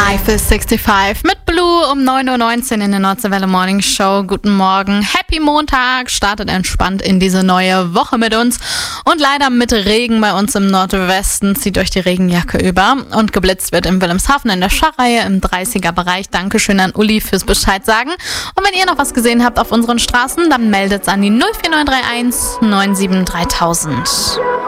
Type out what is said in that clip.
Life is 65 mit Blue um 9.19 Uhr in der Nordseewelle Morning Show. Guten Morgen, Happy Montag, startet entspannt in diese neue Woche mit uns. Und leider mit Regen bei uns im Nordwesten, zieht euch die Regenjacke über. Und geblitzt wird in Wilhelmshaven in der Scharreihe im 30er-Bereich. Dankeschön an Uli fürs Bescheid sagen. Und wenn ihr noch was gesehen habt auf unseren Straßen, dann meldet's an die 04931 97 3000.